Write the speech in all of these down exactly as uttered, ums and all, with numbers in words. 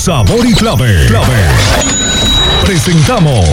Sabor y Clave. Clave. Presentamos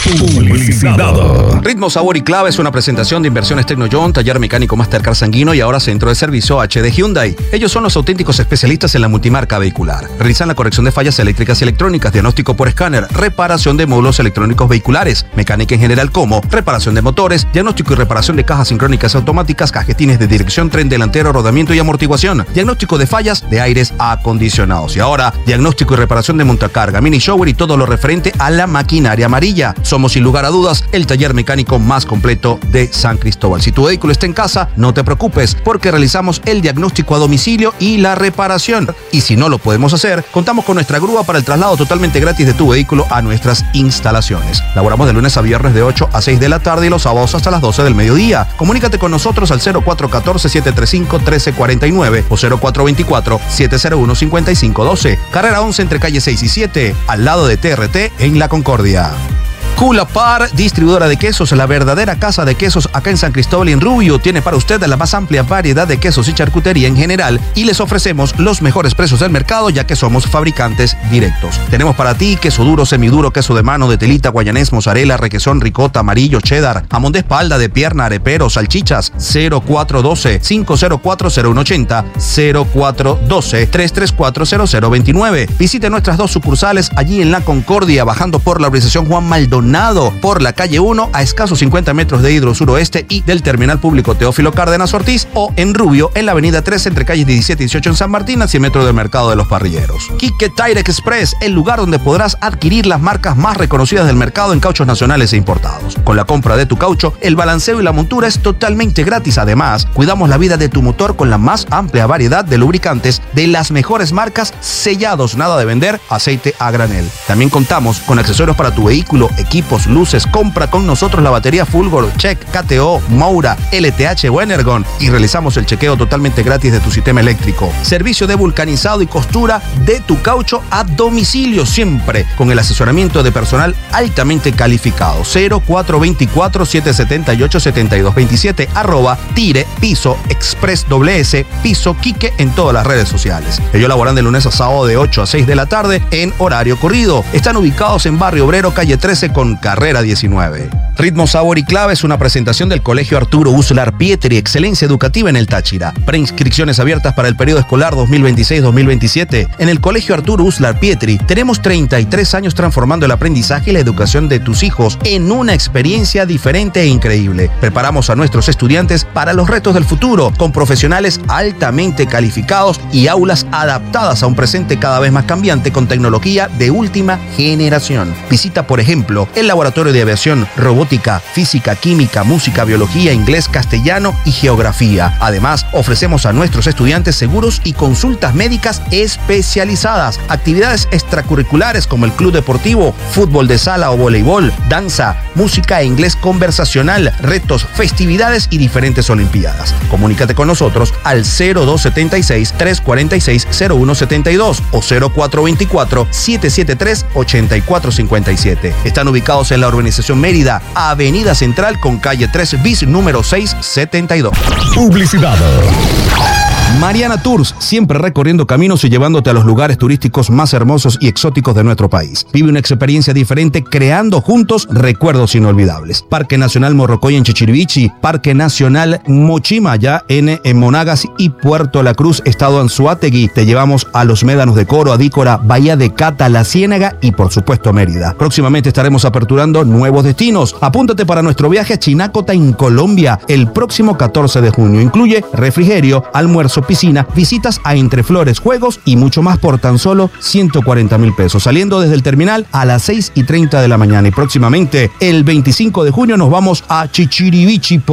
publicidad. Ritmo, Sabor y Clave es una presentación de Inversiones Tecnoyon, taller mecánico Mastercar Sanguino y ahora centro de servicio H D Hyundai. Ellos son los auténticos especialistas en la multimarca vehicular. Realizan la corrección de fallas eléctricas y electrónicas, diagnóstico por escáner, reparación de módulos electrónicos vehiculares, mecánica en general como reparación de motores, diagnóstico y reparación de cajas sincrónicas automáticas, cajetines de dirección, tren delantero, rodamiento y amortiguación, diagnóstico de fallas de aires acondicionados. Y ahora, diagnóstico y reparación de montacarga, mini shower y todo lo referente a la maquinaria amarilla. Somos sin lugar a dudas el taller mecánico más completo de San Cristóbal. Si tu vehículo está en casa, no te preocupes porque realizamos el diagnóstico a domicilio y la reparación. Y si no lo podemos hacer, contamos con nuestra grúa para el traslado totalmente gratis de tu vehículo a nuestras instalaciones. Laboramos de lunes a viernes de ocho a seis de la tarde y los sábados hasta las doce del mediodía. Comunícate con nosotros al cero cuatro uno cuatro, siete tres cinco, uno tres cuatro nueve o cero cuatro dos cuatro, siete cero uno, cinco cinco uno dos. Carrera once entre calle seis y siete, al lado de T R T en La Concordia. Culapar, distribuidora de quesos, la verdadera casa de quesos acá en San Cristóbal y en Rubio, tiene para usted la más amplia variedad de quesos y charcutería en general y les ofrecemos los mejores precios del mercado ya que somos fabricantes directos. Tenemos para ti queso duro, semiduro, queso de mano, de telita, guayanés, mozzarella, requesón, ricota, amarillo, cheddar, jamón de espalda, de pierna, arepero, salchichas. Cero cuatro uno dos, cinco cero cuatro, cero uno ocho cero, cero cuatro uno dos, tres tres cuatro, cero cero dos nueve. Visite nuestras dos sucursales allí en La Concordia, bajando por la urbanización Juan Maldonado, por la calle uno a escasos cincuenta metros de Hidro Suroeste y del Terminal Público Teófilo Cárdenas Ortiz, o en Rubio en la avenida tres entre calles diecisiete y dieciocho en San Martín a cien metros del Mercado de los Parrilleros. Quique Tire Express, el lugar donde podrás adquirir las marcas más reconocidas del mercado en cauchos nacionales e importados. Con la compra de tu caucho, el balanceo y la montura es totalmente gratis. Además, cuidamos la vida de tu motor con la más amplia variedad de lubricantes de las mejores marcas, sellados, nada de vender, aceite a granel. También contamos con accesorios para tu vehículo, equipos, luces. Compra con nosotros la batería Fulgor, Check, K T O, Moura, L T H o Energon y realizamos el chequeo totalmente gratis de tu sistema eléctrico. Servicio de vulcanizado y costura de tu caucho a domicilio, siempre con el asesoramiento de personal altamente calificado. Cero cuatro dos cuatro, siete siete ocho, siete dos dos siete, arroba Tire Piso Express doble S Piso Quique en todas las redes sociales. Ellos laboran de lunes a sábado de ocho a seis de la tarde en horario corrido. Están ubicados en Barrio Obrero, calle trece con carrera diecinueve. Ritmo, Sabor y Clave es una presentación del Colegio Arturo Uslar Pietri, excelencia educativa en el Táchira. Preinscripciones abiertas para el periodo escolar dos mil veintiséis dos mil veintisiete. En el Colegio Arturo Uslar Pietri tenemos treinta y tres años transformando el aprendizaje y la educación de tus hijos en una experiencia diferente e increíble. Preparamos a nuestros estudiantes para los retos del futuro con profesionales altamente calificados y aulas adaptadas a un presente cada vez más cambiante con tecnología de última generación. Visita, por ejemplo, el Laboratorio de Aviación, Robótica, Física, Química, Música, Biología, Inglés, Castellano y Geografía. Además, ofrecemos a nuestros estudiantes seguros y consultas médicas especializadas, actividades extracurriculares como el club deportivo, fútbol de sala o voleibol, danza, música e inglés conversacional, retos, festividades y diferentes olimpiadas. Comunícate con nosotros al cero dos siete seis, tres cuatro seis, cero uno siete dos o cero cuatro dos cuatro, siete siete tres, ocho cuatro cinco siete. Están ubicados en la urbanización Mérida, Avenida Central con calle tres bis número seiscientos setenta y dos. Publicidad. Mariana Tours, siempre recorriendo caminos y llevándote a los lugares turísticos más hermosos y exóticos de nuestro país. Vive una experiencia diferente creando juntos recuerdos inolvidables. Parque Nacional Morrocoy en Chichirivichi, Parque Nacional Mochima ya en, en Monagas y Puerto La Cruz, Estado Anzoátegui. Te llevamos a los médanos de Coro, Adícora, Bahía de Cata, La Ciénaga y por supuesto Mérida. Próximamente estaremos aperturando nuevos destinos. Apúntate para nuestro viaje a Chinacota en Colombia el próximo catorce de junio. Incluye refrigerio, almuerzo, piscina, visitas a Entre Flores, juegos y mucho más por tan solo ciento cuarenta mil pesos, saliendo desde el terminal a las seis y treinta de la mañana. Y próximamente, el veinticinco de junio, nos vamos a Chichirivichi.